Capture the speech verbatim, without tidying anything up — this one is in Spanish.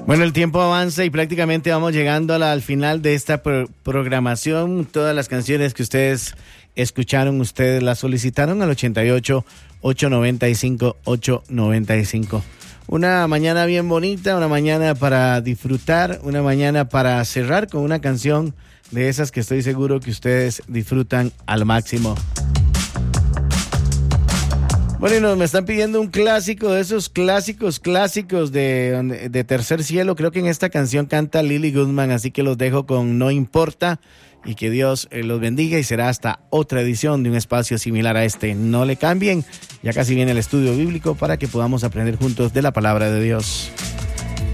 Bueno, el tiempo avanza y prácticamente vamos llegando a la, al final de esta pro- programación. Todas las canciones que ustedes escucharon, ustedes las solicitaron al ochenta y ocho, ochocientos noventa y cinco, ochocientos noventa y cinco. Una mañana bien bonita, una mañana para disfrutar, una mañana para cerrar con una canción de esas que estoy seguro que ustedes disfrutan al máximo. Bueno, y me están pidiendo un clásico de esos clásicos, clásicos de, de Tercer Cielo. Creo que en esta canción canta Lily Goodman, así que los dejo con No Importa y que Dios los bendiga y será hasta otra edición de un espacio similar a este. No le cambien, ya casi viene el estudio bíblico para que podamos aprender juntos de la palabra de Dios.